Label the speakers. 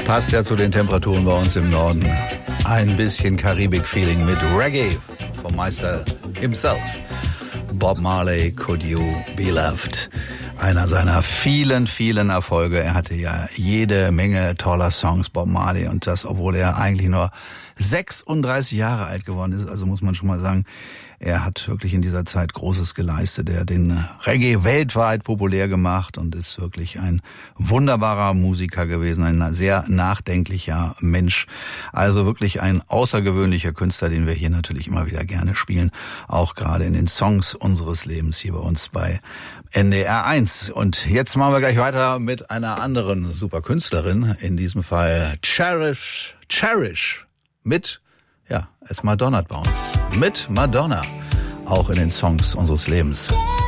Speaker 1: Passt ja zu den Temperaturen bei uns im Norden. Ein bisschen Karibik-Feeling mit Reggae vom Meister himself. Bob Marley, Could You Be Loved? Einer seiner vielen, vielen Erfolge. Er hatte ja jede Menge toller Songs, Bob Marley. Und das, obwohl er eigentlich nur 36 Jahre alt geworden ist. Also muss man schon mal sagen, er hat wirklich in dieser Zeit Großes geleistet. Er hat den Reggae weltweit populär gemacht und ist wirklich ein wunderbarer Musiker gewesen, ein sehr nachdenklicher Mensch. Also wirklich ein außergewöhnlicher Künstler, den wir hier natürlich immer wieder gerne spielen. Auch gerade in den Songs unseres Lebens hier bei uns bei NDR 1. Und jetzt machen wir gleich weiter mit einer anderen super Künstlerin. In diesem Fall Cherish mit, ja, es Madonna bei uns. Mit Madonna. Auch in den Songs unseres Lebens.